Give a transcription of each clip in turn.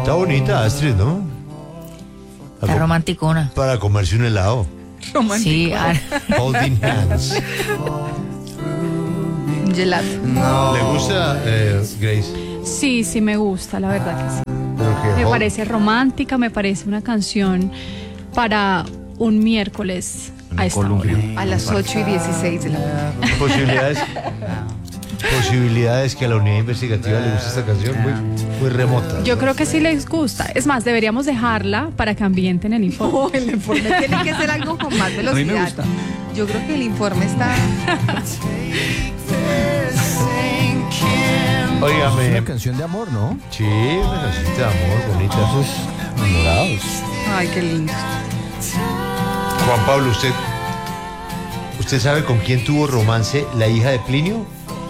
Está bonita Astrid, ¿no? Está romanticona. Para comerse un helado. Sí, Holding hands. Gelato. ¿Le gusta, Grace? Sí, me gusta, la verdad que sí. Pero que Me parece romántica, me parece una canción para un miércoles a esta hora. A las 8:16 de la mañana. Posibilidades que a la unidad investigativa le guste esta canción muy remota. Yo creo que sí les gusta. Es más, deberíamos dejarla para que ambienten el informe. Oh, el informe tiene que ser algo con más velocidad. A mí me gusta. Yo creo que el informe está... Óigame. Es una canción de amor, ¿no? Sí, una canción de amor bonita. Enamorados. Ay, qué lindo. Juan Pablo, ¿usted sabe con quién tuvo romance la hija de Plinio?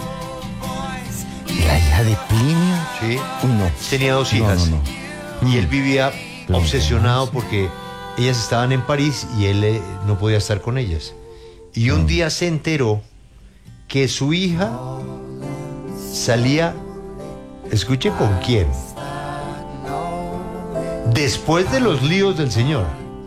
¿La hija de Plinio? Sí. No. Tenía dos hijas. No. Y él vivía obsesionado porque ellas estaban en París y él no podía estar con ellas. Y un día se enteró que su hija salía, escuche con quién, después de los líos del señor,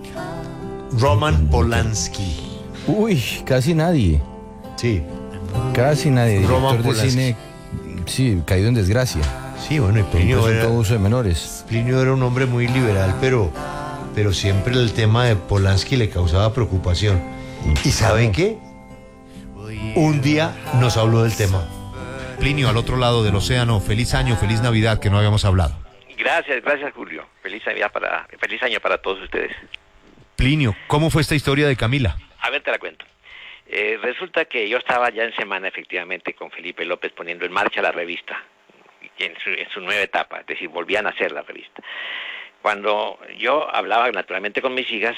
Roman Polanski. Uy, casi nadie. Sí. Casi nadie. Roman Director de Polanski. cine, sí, caído en desgracia. Sí, bueno, y Por Plinio era, todo uso de menores. Plinio era un hombre muy liberal, pero siempre el tema de Polanski le causaba preocupación. ¿Y saben qué? Un día nos habló del tema. Plinio, al otro lado del océano, feliz año, feliz Navidad, que no habíamos hablado. Gracias Julio. Feliz año para todos ustedes. Plinio, ¿cómo fue esta historia de Camila? A ver, te la cuento. Resulta que yo estaba ya en semana, efectivamente, con Felipe López poniendo en marcha la revista, en su nueva etapa, es decir, volvían a hacer la revista. Cuando yo hablaba naturalmente con mis hijas,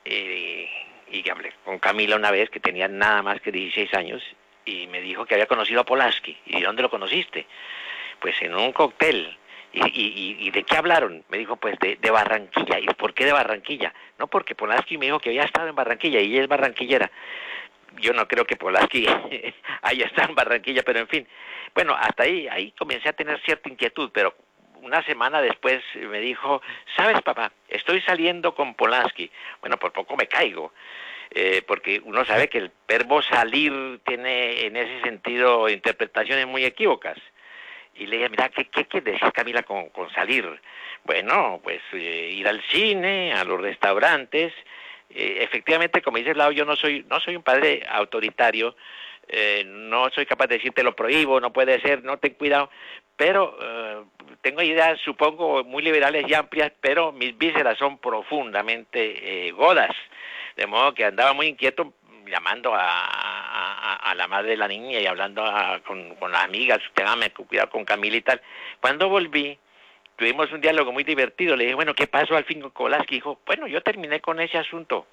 y hablé con Camila una vez, que tenía nada más que 16 años, y me dijo que había conocido a Polanski. ¿Y dónde lo conociste? Pues en un cóctel. ¿Y de qué hablaron? Me dijo, pues de Barranquilla. ¿Y por qué de Barranquilla? No, porque Polanski me dijo que había estado en Barranquilla y ella es barranquillera. Yo no creo que Polanski haya estado en Barranquilla, pero en fin. Bueno, hasta ahí comencé a tener cierta inquietud, pero una semana después me dijo, ¿sabes, papá? Estoy saliendo con Polanski. Bueno, por poco me caigo. Porque uno sabe que el verbo salir tiene en ese sentido interpretaciones muy equívocas. Y le dije, mira, ¿qué quiere decir Camila con salir? Bueno, pues ir al cine, a los restaurantes. Efectivamente, como dice Lau, yo no soy un padre autoritario, no soy capaz de decirte lo prohíbo, no puede ser, no ten cuidado, pero tengo ideas, supongo, muy liberales y amplias, pero mis vísceras son profundamente godas. De modo que andaba muy inquieto llamando a la madre de la niña y hablando con las amigas, téngame cuidado con Camila y tal. Cuando volví, tuvimos un diálogo muy divertido. Le dije, bueno, ¿qué pasó al fin con Polanski? Dijo, bueno, yo terminé con ese asunto.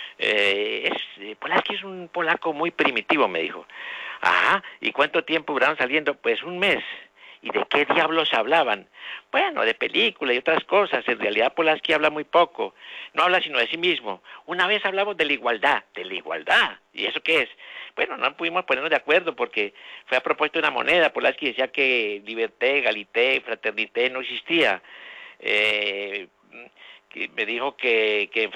Polanski es un polaco muy primitivo, me dijo. Ajá, ¿y cuánto tiempo duraron saliendo? Pues un mes. ¿Y de qué diablos hablaban? Bueno, de películas y otras cosas. En realidad Polanski habla muy poco. No habla sino de sí mismo. Una vez hablamos de la igualdad. ¿De la igualdad? ¿Y eso qué es? Bueno, no pudimos ponernos de acuerdo porque fue a propósito de una moneda. Polanski decía que liberté, égalité, fraternité no existía. Que me dijo que en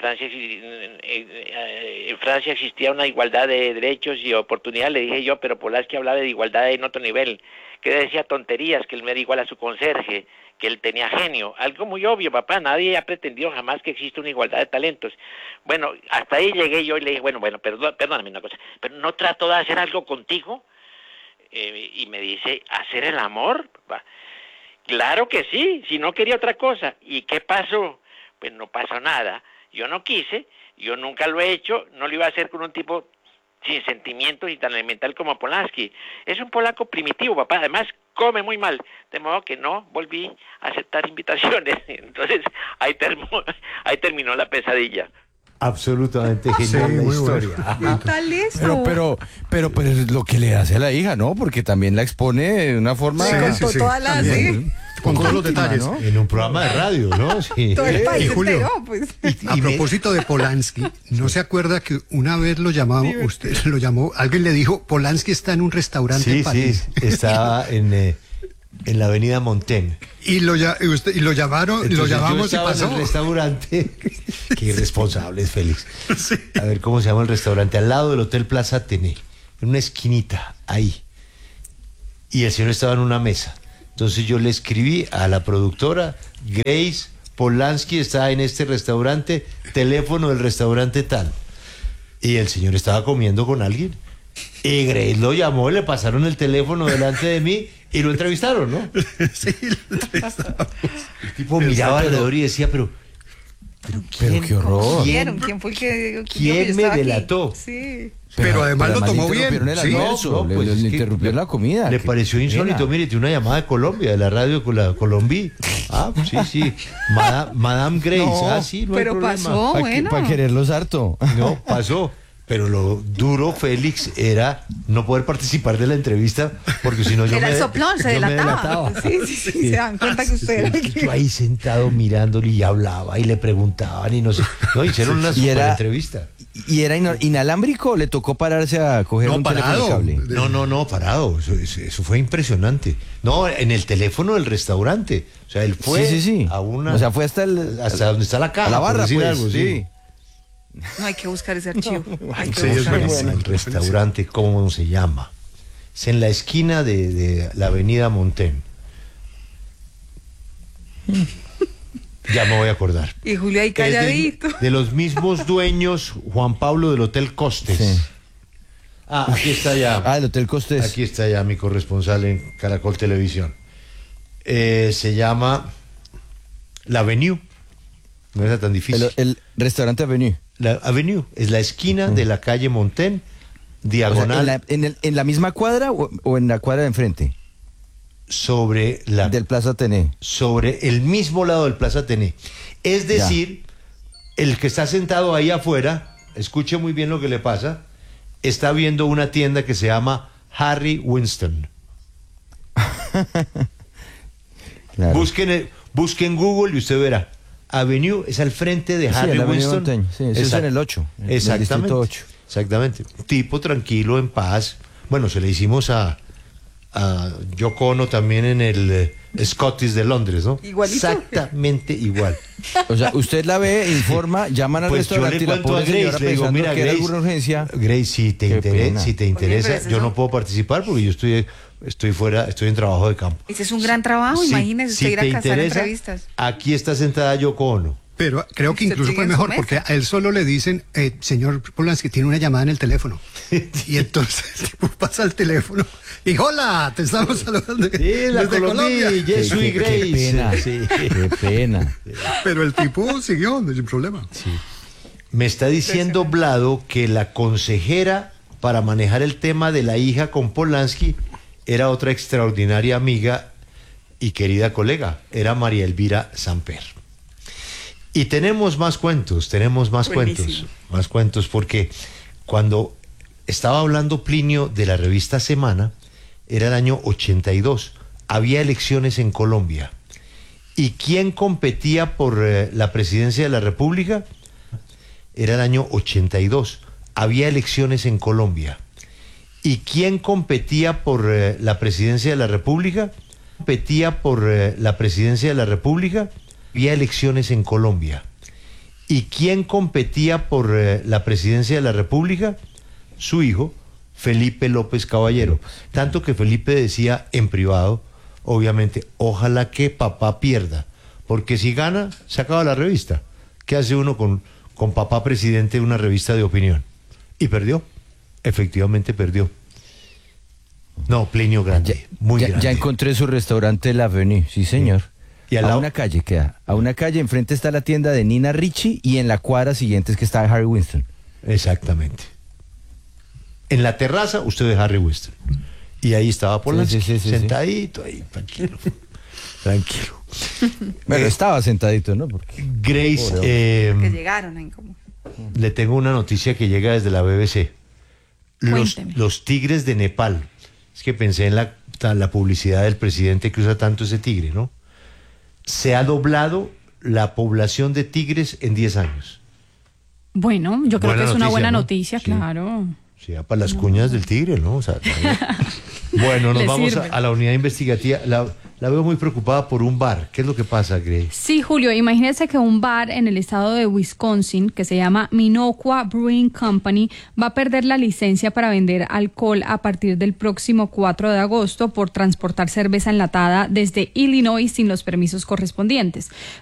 Francia existía una igualdad de derechos y oportunidades. Le dije yo, pero Polanski hablaba de igualdad en otro nivel. Que decía tonterías, que él me era igual a su conserje, que él tenía genio. Algo muy obvio, papá. Nadie ha pretendido jamás que exista una igualdad de talentos. Bueno, hasta ahí llegué yo y le dije, bueno, perdóname una cosa, pero ¿no trato de hacer algo contigo? Y me dice, ¿hacer el amor, papá? Claro que sí, si no quería otra cosa. ¿Y qué pasó? Pues no pasó nada. Yo no quise, yo nunca lo he hecho, no lo iba a hacer con un tipo sin sentimientos y tan elemental como Polanski. Es un polaco primitivo, papá. Además, come muy mal. De modo que no volví a aceptar invitaciones. Entonces, ahí terminó la pesadilla. Absolutamente genial la historia. ¿Qué tal eso? Pero pues lo que le hace a la hija, ¿no? Porque también la expone de una forma... Con todas las... También, con todos los íntima, detalles. ¿no? En un programa de radio, ¿no? Sí. Todo el país Julio, entero, pues. A propósito de Polanski, ¿no se acuerda que una vez alguien le dijo, Polanski está en un restaurante Sí, en París? sí, estaba en en la avenida Montaigne. Y lo llamaron, Entonces, lo yo llamamos y estaba pasó. en el restaurante. Qué irresponsable es Félix. A ver cómo se llama el restaurante. Al lado del Hotel Plaza Atene. En una esquinita, ahí. Y el señor estaba en una mesa. Entonces yo le escribí a la productora, Grace Polanski está en este restaurante, teléfono del restaurante tal. Y el señor estaba comiendo con alguien. Y Grace lo llamó, le pasaron el teléfono delante de mí y lo entrevistaron, ¿no? Sí, lo entrevistamos. El tipo miraba alrededor y decía, pero Pero qué horror. ¿Quién fue el que ¿Quién yo me estaba aquí? delató? Sí. Pero además lo tomó bien. interrumpieron el Sí. almuerzo, No, pues le es que interrumpió la comida. Le Qué pareció insólito. pena. Mire, tiene una llamada de Colombia, de la radio con la Colombí. Ah, sí. Madame Grace. No, sí, no hay pero problema. pasó. Bueno. Para quererlos harto. No, pasó. Pero lo duro, Félix, era no poder participar de la entrevista, porque si no yo Era me... el soplón, se yo me delataba. Sí, se dan cuenta que usted era el Y que... yo ahí sentado mirándole y hablaba y le preguntaban y no sé. No, hicieron una Y super era- entrevista. ¿Y era inalámbrico o le tocó pararse a coger No, un teléfono de parado. cable? No, parado. Eso fue impresionante. No, en el teléfono del restaurante. O sea, él fue Sí. a una... O sea, fue hasta donde está la caja. a la por barra, decir pues, algo, sí. No, hay que buscar ese archivo. Hay que Sí, es buscar buenísimo. El restaurante, ¿cómo se llama? Es en la esquina de la avenida Montaigne. Ya me voy a acordar. Y Julio ahí Es calladito. de los mismos dueños, Juan Pablo del Hotel Costes. Sí. Aquí está ya. Ah, el Hotel Costes. Aquí está ya mi corresponsal en Caracol Televisión. Se llama La Avenue. No era tan difícil. El restaurante Avenue. La Avenue es la esquina de la calle Montaigne, O sea, diagonal ¿en la misma cuadra o en la cuadra de enfrente? sobre la Del Plaza Atene. sobre el mismo lado del Plaza Atene. Es decir, el que está sentado ahí afuera, escuche muy bien lo que le pasa, está viendo una tienda que se llama Harry Winston. Claro. Busquen Google y usted verá. Avenue es al frente de Sí, Harry en la Avenida Winston. Montaigne. Sí, eso es en el 8. en el Exactamente. distrito 8. Exactamente. Un tipo tranquilo, en paz. Bueno, se le hicimos a Yoko Ono también en el Scottish de Londres, ¿no? Igualito. Exactamente igual. O sea, usted la ve, informa, llaman al Pues yo le restaurante y la cuento a pobre Grace, señora le digo, pensando mira, que era Grace, alguna urgencia. Grace, si te Qué pena. interesa, Oye, pero yo eso- no puedo participar porque yo estoy fuera, estoy en trabajo de campo. Ese es un gran trabajo, imagínese usted ir a te cazar interesa, entrevistas. aquí está sentada Yoko Ono. Pero creo que Usted incluso sigue fue en su mejor mesa. porque a él solo le dicen, señor Polanski, tiene una llamada en el teléfono. Y entonces el tipo pasa al teléfono y hola, te estamos saludando Sí, la desde Colombia, Colombia. yes, sweet Qué Grace. pena, Sí. qué pena. Pero el tipo siguió, sin problema. Me está diciendo Blado que la consejera para manejar el tema de la hija con Polanski era otra extraordinaria amiga y querida colega, era María Elvira Samper. Y tenemos más cuentos, Buenísimo. más cuentos, porque cuando estaba hablando Plinio de la revista Semana, era el año 82, había elecciones en Colombia. ¿Y quién competía por la presidencia de la República? Era el año 82, había elecciones en Colombia. ¿Y quién competía por la presidencia de la República? Competía por la presidencia de la República, había elecciones en Colombia. ¿Y quién competía por la presidencia de la República? Su hijo, Felipe López Caballero. Tanto que Felipe decía en privado, obviamente, ojalá que papá pierda, porque si gana, se acaba la revista. ¿Qué hace uno con papá presidente de una revista de opinión? Y perdió, efectivamente perdió. No, Plinio grande, muy grande. Ya encontré su restaurante La Avenue, sí señor. Y al a lado- una calle queda. A una calle enfrente está la tienda de Nina Ricci y en la cuadra siguiente es que está Harry Winston. Exactamente. En la terraza, usted de Harry Winston. Y ahí estaba Polanski, sí, sentadito ahí, tranquilo. Tranquilo. Bueno, estaba sentadito, ¿no? Porque Grace, Que llegaron ahí como... le tengo una noticia que llega desde la BBC. Cuénteme. Los tigres de Nepal. Es que pensé en la publicidad del presidente que usa tanto ese tigre, ¿no? Se ha doblado la población de tigres en 10 años. Bueno, yo creo Buena que es una noticia, buena ¿no? noticia, Sí. claro. Sí, para las cuñas del tigre, ¿no? O sea, Bueno, nos Le vamos sirve. a la unidad investigativa. La veo muy preocupada por un bar. ¿Qué es lo que pasa, Grace? Sí, Julio, imagínese que un bar en el estado de Wisconsin, que se llama Minocqua Brewing Company, va a perder la licencia para vender alcohol a partir del próximo 4 de agosto por transportar cerveza enlatada desde Illinois sin los permisos correspondientes.